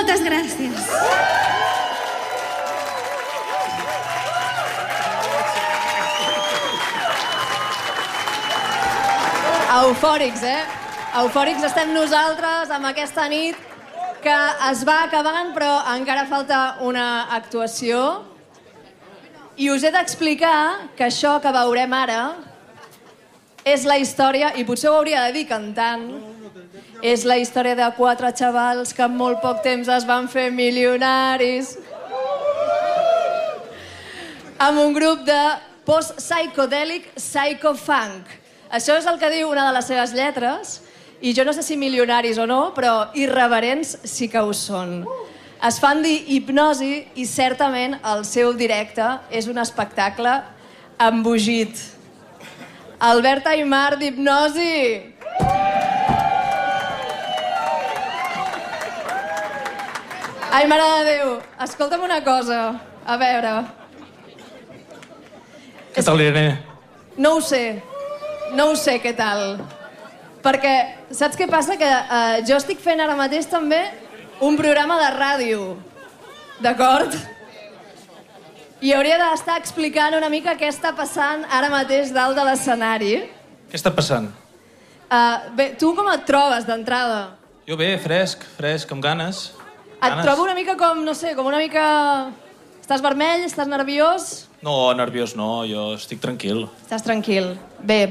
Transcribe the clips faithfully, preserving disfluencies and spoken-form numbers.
Moltes gràcies. Eufòrics, eh? Eufòrics estem nosaltres amb aquesta nit que es va acabant, però encara falta una actuació. I us he d'explicar que això que veurem ara és la història, i potser ho hauria de dir cantant, és la història de quatre xavals que en molt poc temps es van fer milionaris amb un grup de post-psicodèlic psycho-funk. Això és el que diu una de les seves lletres, i jo no sé si milionaris o no, però irreverents sí que ho són. Es fan dir hipnosi i certament el seu directe és un espectacle embogit. Albert Aimar d'Hipnosi! Ai, mare de Déu, escolta'm una cosa. A veure... Què tal, Irene? No ho sé. No ho sé què tal. Perquè, saps què passa? Que eh, jo estic fent ara mateix també un programa de ràdio. D'acord? I hauria d'estar explicant una mica què està passant ara mateix dalt de l'escenari. Què està passant? Uh, bé, tu com et trobes d'entrada? Jo bé, fresc, fresc, amb ganes. Et ganes. trobo una mica com, no sé, com una mica... Estàs vermell? Estàs nerviós? No, nerviós no, jo estic tranquil. Estàs tranquil. Bé,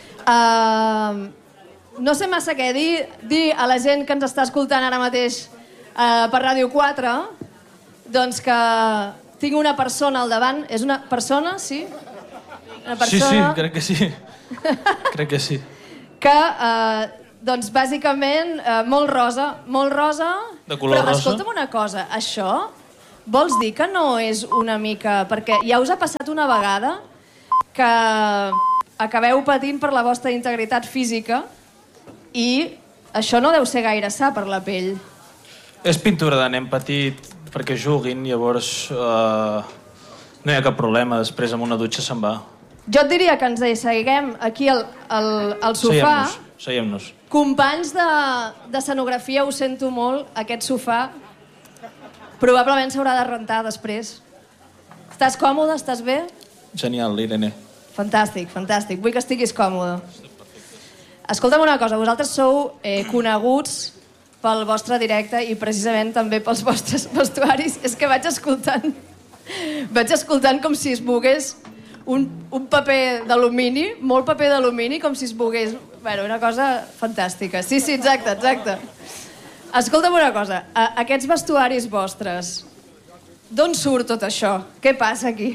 uh, no sé massa què dir, dir a la gent que ens està escoltant ara mateix uh, per Ràdio quatre, doncs que tinc una persona al davant. És una persona, sí? Una persona... Sí, sí, crec que sí. crec que sí. Que, uh, doncs, bàsicament, uh, molt rosa, molt rosa... De color però, rosa. escolta'm una cosa, això... Vols dir que no és una mica... Perquè ja us ha passat una vegada que acabeu patint per la vostra integritat física i això no deu ser gaire sa per la pell. És pintura de nen petit perquè juguin, llavors uh, no hi ha cap problema, després amb una dutxa se'n va. Jo et diria que ens asseguem aquí al, al, al sofà. Seiem-nos, seiem-nos. Companys de, de escenografia, ho sento molt, aquest sofà probablement s'haurà de rentar després. Estàs còmode? Estàs bé? Genial, Irene. Fantàstic, fantàstic. Vull que estiguis còmode. Escolta'm una cosa, vosaltres sou eh, coneguts pel vostre directe i precisament també pels vostres vestuaris. És que vaig escoltant, vaig escoltant com si es mogués un, un paper d'alumini, molt paper d'alumini, com si es mogués... Bueno, una cosa fantàstica. Sí, sí, exacte, exacte. Escolta'm una cosa, aquests vestuaris vostres, d'on surt tot això? Què passa aquí?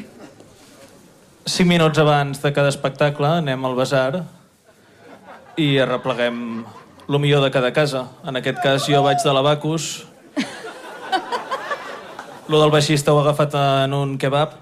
Cinc minuts abans de cada espectacle anem al basar i arrepleguem el millor de cada casa. En aquest cas jo vaig de l'Abacus. Lo del baixista ho he agafat en un kebab.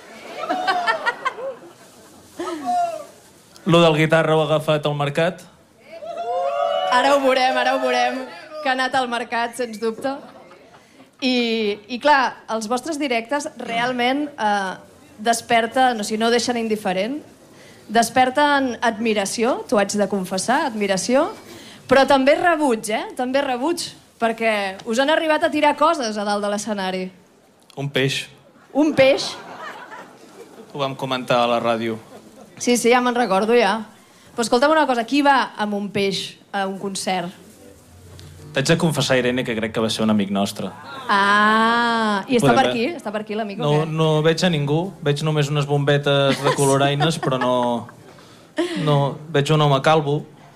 Lo del guitarra ho he agafat al mercat. Ara ho veurem, ara ho veurem. Que ha anat al mercat, sens dubte. I, i clar, els vostres directes realment eh, desperten, o sigui, no deixen indiferent, desperten admiració, t'ho haig de confessar, admiració, però també rebuig, eh? També rebuig, perquè us han arribat a tirar coses a dalt de l'escenari. Un peix. Un peix? Ho vam comentar a la ràdio. Sí, sí, ja me'n recordo, ja. Però escolta'm una cosa, qui va amb un peix a un concert? T'haig de confessar, Irene, que crec que va ser un amic nostre. Ah, i està Podem per ver- aquí? Està per aquí l'amic o No, què? no veig a ningú. Veig només unes bombetes de coloraines, però no... no veig un home calvo.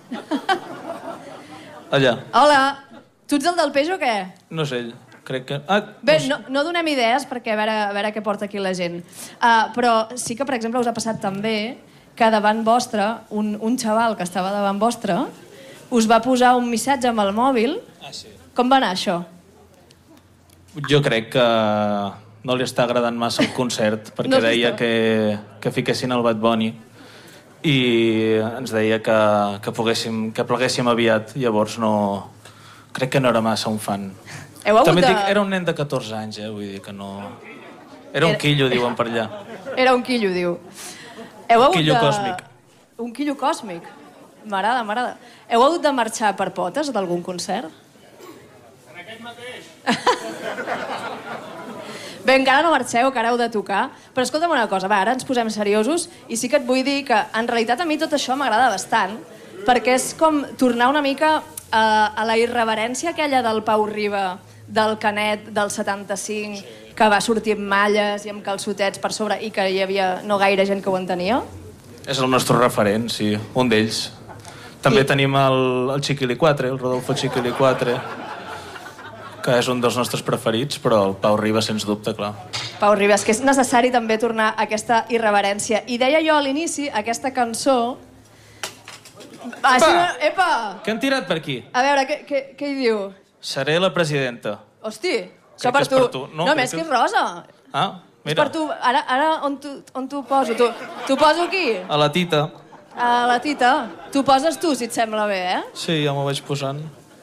Allà. Hola, tu ets el del peix o què? No és ell. Crec que... Ah, Bé, doncs- no, no donem idees perquè a veure, a veure què porta aquí la gent. Uh, però sí que, per exemple, us ha passat també que davant vostre, un, un xaval que estava davant vostre, us va posar un missatge amb el mòbil. Ah, sí. Com va anar això? Jo crec que no li està agradant massa el concert, perquè No no li deia està. que, que fiquessin el Bad Bunny i ens deia que, que, poguéssim, que pleguéssim aviat. Llavors no... Crec que no era massa un fan. Heu hagut També de... dic, era un nen de catorze anys, eh? Vull dir que no... Era un Era- quillo, diuen per allà. Era un quillo, diu. Heu hagut quillo de... còsmic. Un quillo còsmic. M'agrada, m'agrada. Heu hagut de marxar per potes d'algun concert? Bé, encara no marxeu, que ara heu de tocar, però escolta'm una cosa, va, ara ens posem seriosos i sí que et vull dir que en realitat a mi tot això m'agrada bastant, perquè és com tornar una mica a, a la irreverència aquella del Pau Riba, del Canet del setanta-cinc, que va sortir amb malles i amb calçotets per sobre i que hi havia no gaire gent que ho entenia. És el nostre referent, sí, un d'ells. També I... tenim el, el Chiquilicuatre, el Rodolfo Chiquilicuatre, que és un dels nostres preferits, però el Pau Riba, sens dubte, clar. Pau Riba, és que és necessari també tornar a aquesta irreverència. I deia jo a l'inici, aquesta cançó... Ah, epa! Sí, epa! Què han tirat per aquí? A veure, què, què, què hi diu? Seré la presidenta. Hosti, això per tu. per tu. No, no més que és rosa. Ah, mira. És per tu. Ara, ara on t'ho poso? T'ho poso aquí? A la tita. A la tita? T'ho poses tu, si et sembla bé, eh? Sí, ja m'ho vaig posant.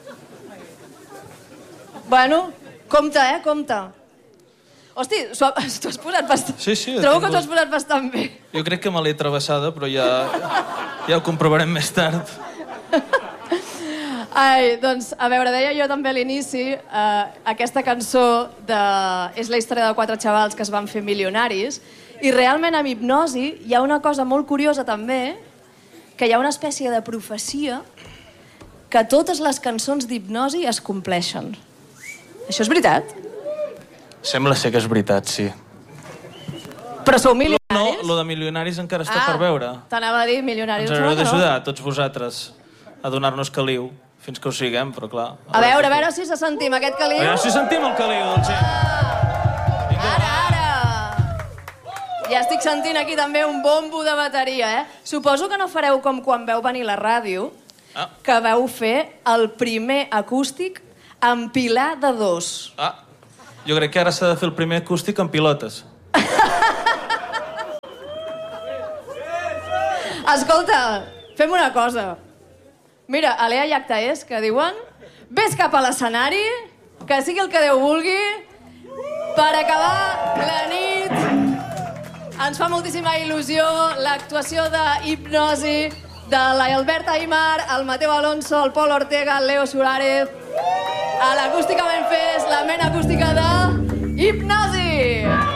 Bueno, compte, eh, compte. Hosti, t'ho has posat bastant... Sí, sí. Trobo que t'ho has posat bastant bé. Jo crec que me l'he travessada, però ja, ja ho comprovarem més tard. Ai, doncs, a veure, deia jo també a l'inici, eh, aquesta cançó de... és la història de quatre xavals que es van fer milionaris, i realment amb Hipnosi hi ha una cosa molt curiosa també, que hi ha una espècie de profecia que totes les cançons d'Hipnosi es compleixen. Això és veritat? Sembla ser que és veritat, sí. Però sou milionaris? No, lo de milionaris encara està ah, per veure. T'anava a dir, milionaris. Ens haureu d'ajudar, no? Tots vosaltres, a donar-nos caliu, fins que ho siguem, però clar... A, a veure, a veure si se sentim aquest caliu. A veure si sentim el caliu, doncs. Ah, ara, ara. Ja estic sentint aquí també un bombo de bateria, eh? Suposo que no fareu com quan veu venir la ràdio, ah. que veu fer el primer acústic amb pilar de dos. Ah, jo crec que ara s'ha de fer el primer acústic amb pilotes. Escolta, fem una cosa. Mira, Alea i Actaés, que diuen vés cap a l'escenari, que sigui el que Déu vulgui, per acabar la nit. Ens fa moltíssima il·lusió l'actuació de Hipnosi, de l'Albert Aimar, el Mateu Alonso, el Pol Ortega, el Leo Suárez, a l'acústica ben fes, la mena acústica de Hipnosi.